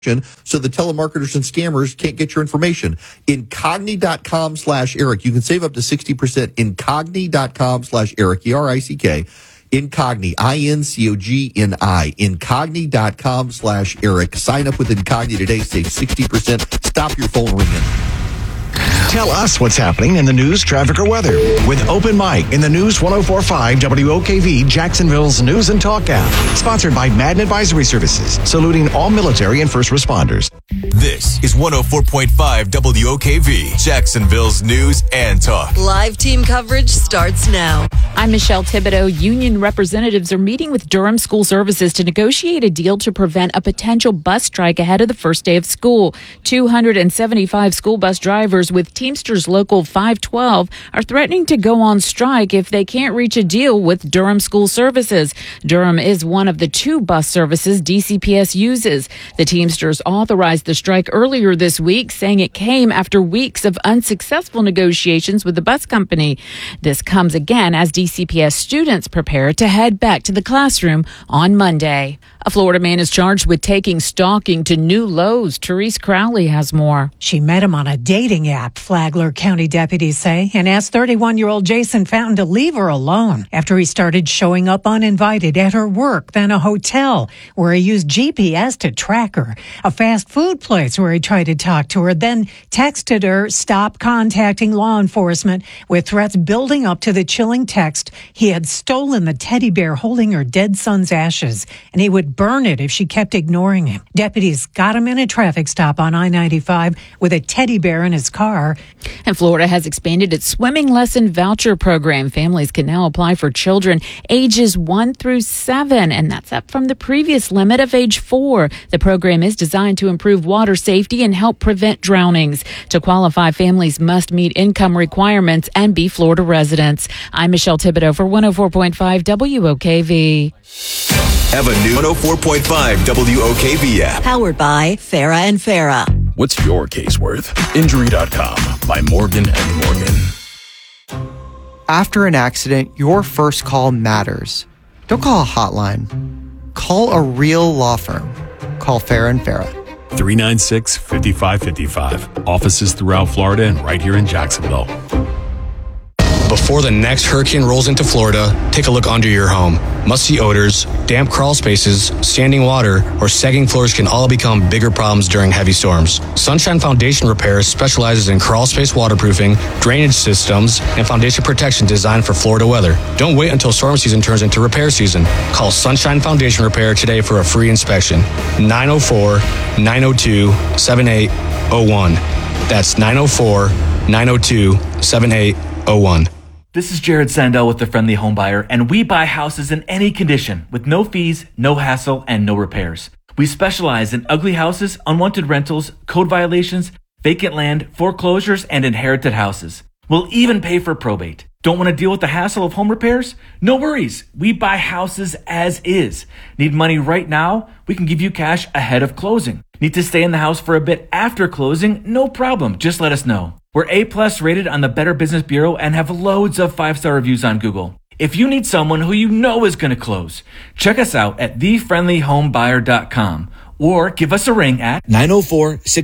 so the telemarketers and scammers can't get your information. Incogni.com/Eric. You can save up to 60%. Incogni.com/Eric. ERICK. Incogni. INCOGNI. Incogni.com/Eric. Sign up with Incogni today. Save 60%. Stop your phone ringing. Tell us what's happening in the news, traffic, or weather with Open Mic in the News 104.5 WOKV, Jacksonville's News and Talk app. Sponsored by Madden Advisory Services, saluting all military and first responders. This is 104.5 WOKV, Jacksonville's News and Talk. Live team coverage starts now. I'm Michelle Thibodeau. Union representatives are meeting with Durham School Services to negotiate a deal to prevent a potential bus strike ahead of the first day of school. 275 school bus drivers with Teamsters Local 512 are threatening to go on strike if they can't reach a deal with Durham School Services. Durham is one of the two bus services DCPS uses. The Teamsters authorized the strike earlier this week, saying it came after weeks of unsuccessful negotiations with the bus company. This comes again as DCPS students prepare to head back to the classroom on Monday. A Florida man is charged with taking stalking to new lows. Therese Crowley has more. She met him on a dating app, Flagler County deputies say, and asked 31-year-old Jason Fountain to leave her alone after he started showing up uninvited at her work, then a hotel where he used GPS to track her, a fast food place where he tried to talk to her, then texted her, stop contacting law enforcement, with threats building up to the chilling text. He had stolen the teddy bear holding her dead son's ashes, and he would burn it if she kept ignoring him. Deputies got him in a traffic stop on I-95 with a teddy bear in his car. And Florida has expanded its swimming lesson voucher program. Families can now apply for children ages 1 through 7, and that's up from the previous limit of age 4. The program is designed to improve water safety and help prevent drownings. To qualify, families must meet income requirements and be Florida residents. I'm Michelle Thibodeau for 104.5 WOKV. Have a new 104.5 WOKV app. Powered by Farah and Farah. What's your case worth? Injury.com by Morgan & Morgan. After an accident, your first call matters. Don't call a hotline. Call a real law firm. Call Farah and Farah. 396-5555. Offices throughout Florida and right here in Jacksonville. Before the next hurricane rolls into Florida, take a look under your home. Musty odors, damp crawl spaces, standing water, or sagging floors can all become bigger problems during heavy storms. Sunshine Foundation Repair specializes in crawl space waterproofing, drainage systems, and foundation protection designed for Florida weather. Don't wait until storm season turns into repair season. Call Sunshine Foundation Repair today for a free inspection. 904-902-7801. That's 904-902-7801. This is Jared Sandell with The Friendly Home Buyer, and we buy houses in any condition with no fees, no hassle, and no repairs. We specialize in ugly houses, unwanted rentals, code violations, vacant land, foreclosures, and inherited houses. We'll even pay for probate. Don't want to deal with the hassle of home repairs? No worries. We buy houses as is. Need money right now? We can give you cash ahead of closing. Need to stay in the house for a bit after closing? No problem. Just let us know. We're A+ rated on the Better Business Bureau and have loads of 5-star reviews on Google. If you need someone who you know is going to close, check us out at thefriendlyhomebuyer.com or give us a ring at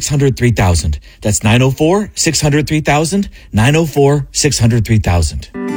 904-600-3000. That's 904-600-3000, 904-600-3000.